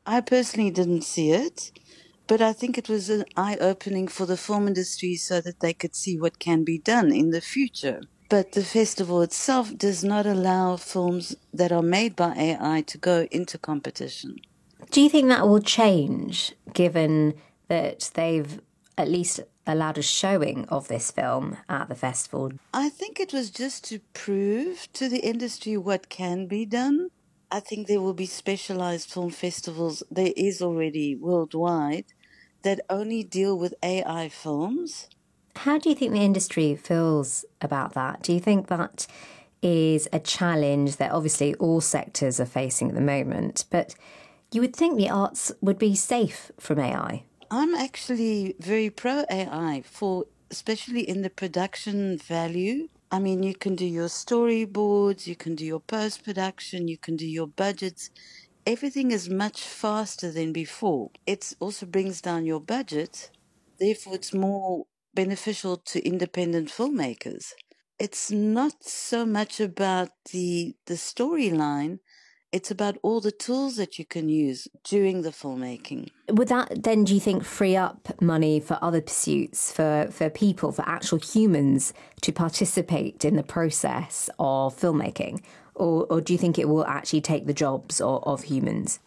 I personally didn't see it, but I think it was an eye-opening for the film industry so that they could see what can be done in the future. But the festival itself does not allow films that are made by AI to go into competition. Do you think that will change, given that they've at least allowed a showing of this film at the festival? I think it was just to prove to the industry what can be done. I think there will be specialized film festivals. There is already worldwide that only deal with AI films. How do you think the industry feels about that? Do you think that is a challenge that obviously all sectors are facing at the moment, but you would think the arts would be safe from AI? I'm actually very pro AI, especially in the production value. I mean, you can do your storyboards, you can do your post-production, you can do your budgets. Everything is much faster than before. It also brings down your budget. Therefore, it's more beneficial to independent filmmakers. It's not so much about the storyline. It's about all the tools that you can use during the filmmaking. Would that then, do you think, free up money for other pursuits, for people, for actual humans to participate in the process of filmmaking? Or do you think it will actually take the jobs of humans?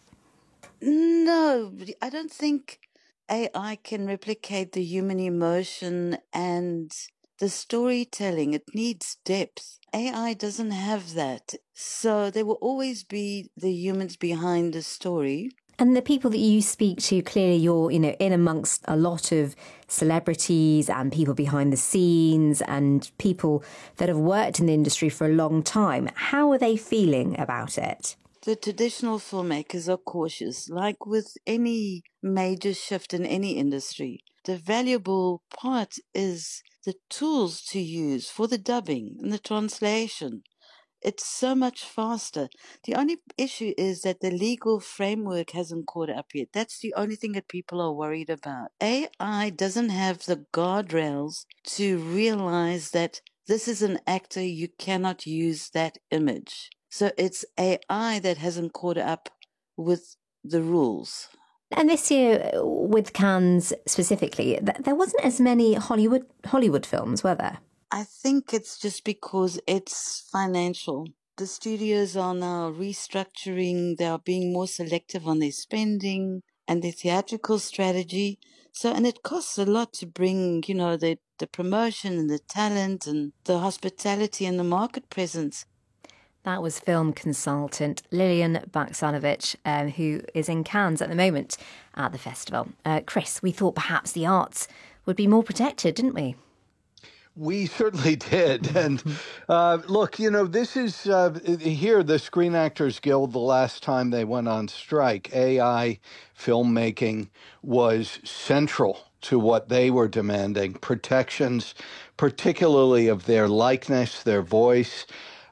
No, I don't think AI can replicate the human emotion and the storytelling. It needs depth. AI doesn't have that. So there will always be the humans behind the story. And the people that you speak to, clearly you're, in amongst a lot of celebrities and people behind the scenes and people that have worked in the industry for a long time. How are they feeling about it? The traditional filmmakers are cautious, like with any major shift in any industry. The valuable part is the tools to use for the dubbing and the translation. It's so much faster. The only issue is that the legal framework hasn't caught up yet. That's the only thing that people are worried about. AI doesn't have the guardrails to realize that this is an actor, you cannot use that image. So it's AI that hasn't caught up with the rules. And this year, with Cannes specifically, there wasn't as many Hollywood films, were there? I think it's just because it's financial. The studios are now restructuring. They are being more selective on their spending and their theatrical strategy. So, and it costs a lot to bring, the promotion and the talent and the hospitality and the market presence. That was film consultant Lilian Baksanovich, who is in Cannes at the moment at the festival. Chris, we thought perhaps the arts would be more protected, didn't we? We certainly did. And look, this is here, the Screen Actors Guild, the last time they went on strike, AI filmmaking was central to what they were demanding, protections, particularly of their likeness, their voice.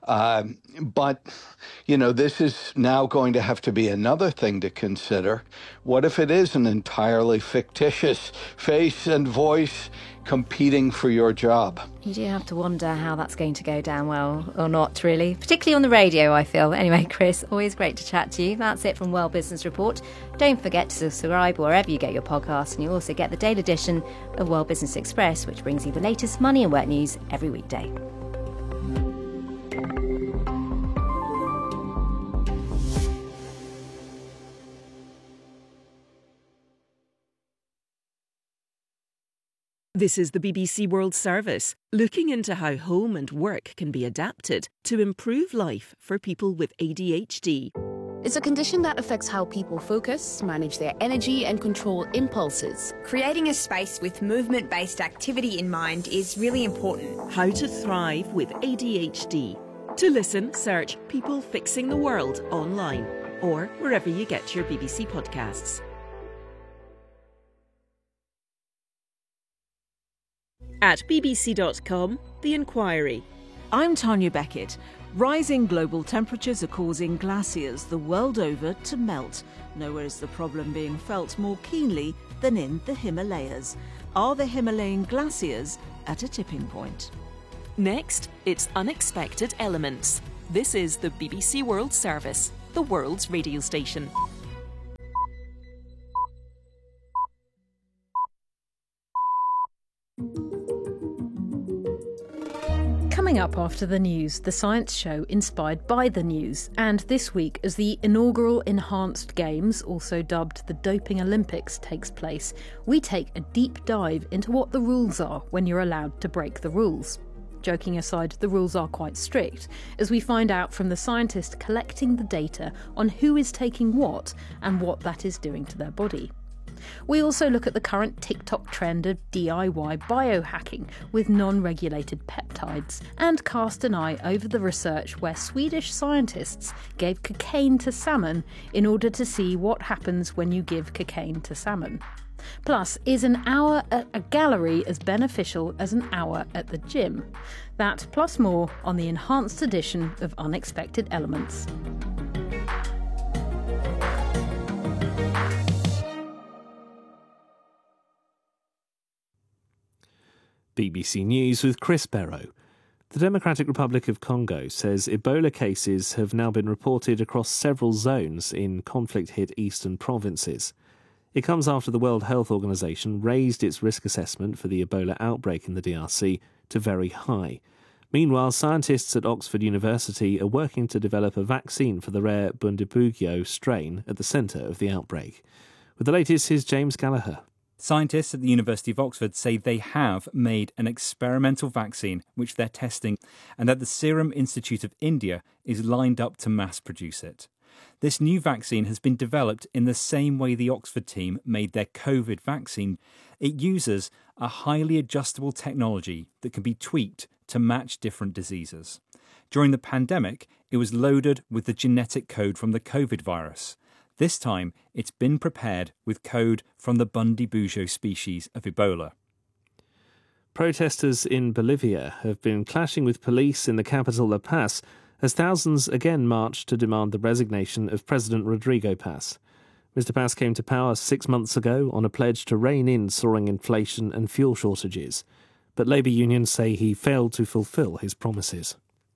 But, this is now going to have to be another thing to consider. What if it is an entirely fictitious face and voice competing for your job? You do have to wonder how that's going to go down well or not, really. Particularly on the radio, I feel. Anyway, Chris, always great to chat to you. That's it from World Business Report. Don't forget to subscribe wherever you get your podcasts, and you'll also get the daily edition of World Business Express, which brings you the latest money and work news every weekday. This is the BBC World Service, looking into how home and work can be adapted to improve life for people with ADHD. It's a condition that affects how people focus, manage their energy and control impulses. Creating a space with movement-based activity in mind is really important. How to thrive with ADHD. To listen, search People Fixing the World online or wherever you get your BBC podcasts. At bbc.com, The Inquiry. I'm Tanya Beckett. Rising global temperatures are causing glaciers the world over to melt. Nowhere is the problem being felt more keenly than in the Himalayas. Are the Himalayan glaciers at a tipping point? Next, it's Unexpected Elements. This is the BBC World Service, the world's radio station. Coming up after the news, the science show inspired by the news. And this week, as the inaugural Enhanced Games, also dubbed the Doping Olympics, takes place, we take a deep dive into what the rules are when you're allowed to break the rules. Joking aside, the rules are quite strict, as we find out from the scientist collecting the data on who is taking what and what that is doing to their body. We also look at the current TikTok trend of DIY biohacking with non-regulated peptides and cast an eye over the research where Swedish scientists gave cocaine to salmon in order to see what happens when you give cocaine to salmon. Plus, is an hour at a gallery as beneficial as an hour at the gym? That plus more on the enhanced edition of Unexpected Elements. BBC News with Chris Barrow. The Democratic Republic of Congo says Ebola cases have now been reported across several zones in conflict-hit eastern provinces. It comes after the World Health Organization raised its risk assessment for the Ebola outbreak in the DRC to very high. Meanwhile, scientists at Oxford University are working to develop a vaccine for the rare Bundibugyo strain at the centre of the outbreak. With the latest, here's James Gallagher. Scientists at the University of Oxford say they have made an experimental vaccine which they're testing, and that the Serum Institute of India is lined up to mass produce it. This new vaccine has been developed in the same way the Oxford team made their COVID vaccine. It uses a highly adjustable technology that can be tweaked to match different diseases. During the pandemic, it was loaded with the genetic code from the COVID virus. This time, it's been prepared with code from the Bundibugyo species of Ebola. Protesters in Bolivia have been clashing with police in the capital La Paz as thousands again marched to demand the resignation of President Rodrigo Paz. Mr. Paz came to power 6 months ago on a pledge to rein in soaring inflation and fuel shortages, but labour unions say he failed to fulfil his promises.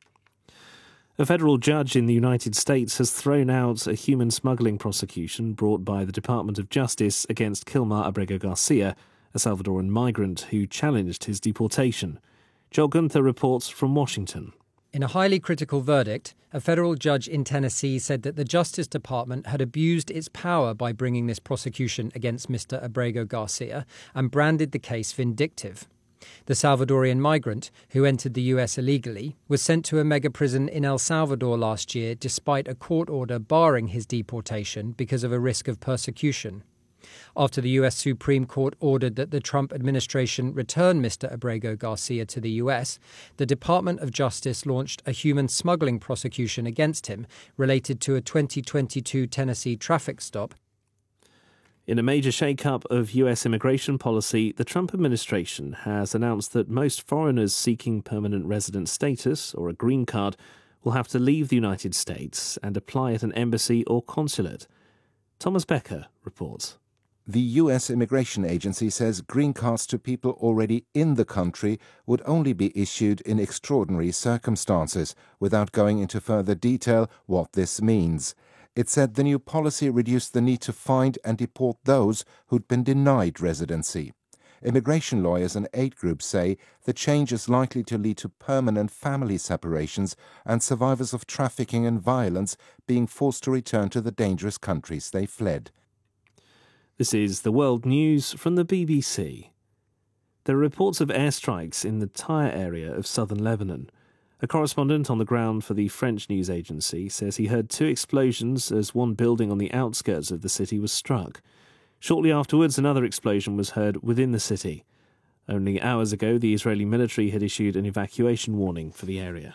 A federal judge in the United States has thrown out a human smuggling prosecution brought by the Department of Justice against Kilmar Abrego Garcia, a Salvadoran migrant who challenged his deportation. Joel Gunther reports from Washington. In a highly critical verdict, a federal judge in Tennessee said that the Justice Department had abused its power by bringing this prosecution against Mr. Abrego Garcia and branded the case vindictive. The Salvadorian migrant, who entered the US illegally, was sent to a mega prison in El Salvador last year despite a court order barring his deportation because of a risk of persecution. After the US Supreme Court ordered that the Trump administration return Mr. Abrego Garcia to the US, the Department of Justice launched a human smuggling prosecution against him related to a 2022 Tennessee traffic stop. In a major shake-up of US immigration policy, the Trump administration has announced that most foreigners seeking permanent resident status or a green card will have to leave the United States and apply at an embassy or consulate. Thomas Becker reports. The U.S. Immigration Agency says green cards to people already in the country would only be issued in extraordinary circumstances, without going into further detail what this means. It said the new policy reduced the need to find and deport those who'd been denied residency. Immigration lawyers and aid groups say the change is likely to lead to permanent family separations and survivors of trafficking and violence being forced to return to the dangerous countries they fled. This is the World News from the BBC. There are reports of airstrikes in the Tyre area of southern Lebanon. A correspondent on the ground for the French news agency says he heard 2 explosions as one building on the outskirts of the city was struck. Shortly afterwards, another explosion was heard within the city. Only hours ago, the Israeli military had issued an evacuation warning for the area.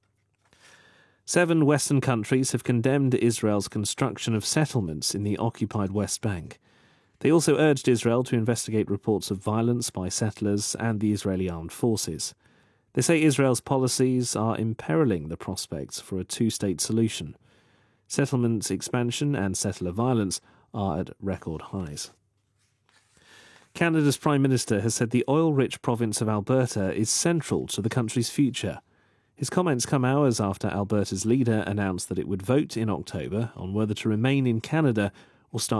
7 Western countries have condemned Israel's construction of settlements in the occupied West Bank. They also urged Israel to investigate reports of violence by settlers and the Israeli armed forces. They say Israel's policies are imperiling the prospects for a 2-state solution. Settlement expansion and settler violence are at record highs. Canada's Prime Minister has said the oil-rich province of Alberta is central to the country's future. His comments come hours after Alberta's leader announced that it would vote in October on whether to remain in Canada or start